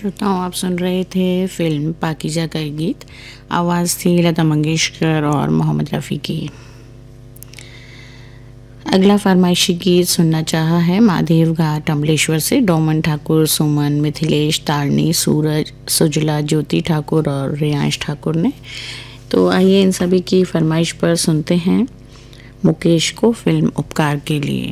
श्रोताओं, आप सुन रहे थे फिल्म पाकीज़ा का एक गीत। आवाज़ थी लता मंगेशकर और मोहम्मद रफ़ी की। अगला फरमाइशी गीत सुनना चाहा है महादेव घाट अमलेश्वर से डोमन ठाकुर, सुमन, मिथिलेश, तारणी, सूरज, सुजला, ज्योति ठाकुर और रियांश ठाकुर ने। तो आइए इन सभी की फरमाइश पर सुनते हैं मुकेश को फिल्म उपकार के लिए।